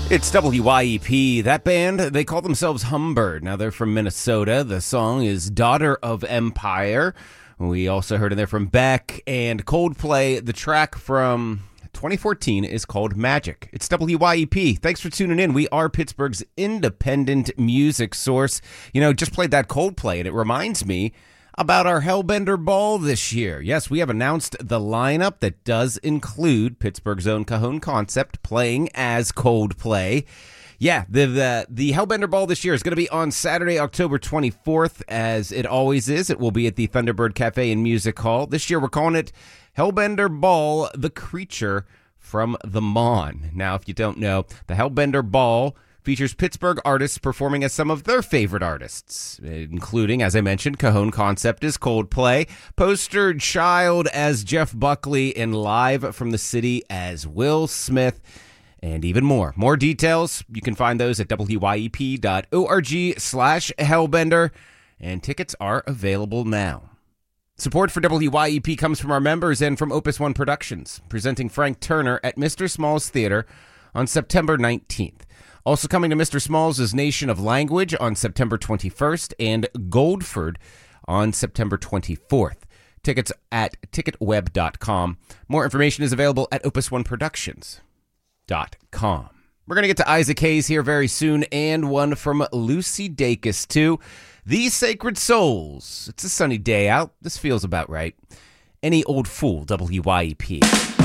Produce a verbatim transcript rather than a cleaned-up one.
It's W Y E P. That band, they call themselves Humbird. Now, they're from Minnesota. The song is Daughter of Empire. We also heard in there from Beck and Coldplay. The track from twenty fourteen is called Magic. It's W Y E P. Thanks for tuning in. We are Pittsburgh's independent music source. You know, just played that Coldplay, and it reminds me about our Hellbender Ball this year. Yes, we have announced the lineup that does include Pittsburgh's own Cajon Concept playing as Coldplay. Yeah, the, the the Hellbender Ball this year is going to be on Saturday, October twenty-fourth, as it always is. It will be at the Thunderbird Cafe and Music Hall. This year we're calling it Hellbender Ball, the Creature from the Mon. Now, if you don't know, the Hellbender Ball features Pittsburgh artists performing as some of their favorite artists, including, as I mentioned, Cajon Concept as Coldplay, Poster Child as Jeff Buckley, and Live from the City as Will Smith, and even more. More details, you can find those at W Y E P dot org slash Hellbender, and tickets are available now. Support for W Y E P comes from our members and from Opus One Productions, presenting Frank Turner at Mister Smalls Theater on September nineteenth. Also coming to Mister Smalls' Nation of Language on September twenty-first and Goldford on September twenty-fourth. Tickets at ticket web dot com. More information is available at opus one productions dot com. We're going to get to Isaac Hayes here very soon, and one from Lucy Dacus, too. These Sacred Souls. It's a sunny day out. This feels about right. Any Old Fool, W Y E P.